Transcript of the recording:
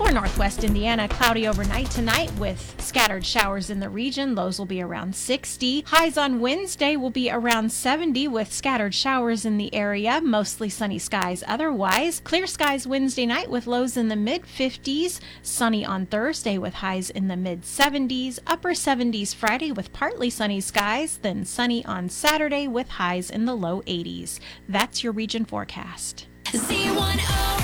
For northwest Indiana, cloudy overnight tonight with scattered showers in the region. Lows will be around 60. Highs on Wednesday will be around 70 with scattered showers in the area. Mostly sunny skies otherwise. Clear skies Wednesday night with lows in the mid-50s. Sunny on Thursday with highs in the mid-70s. Upper 70s Friday with partly sunny skies. Then sunny on Saturday with highs in the low 80s. That's your region forecast. Z10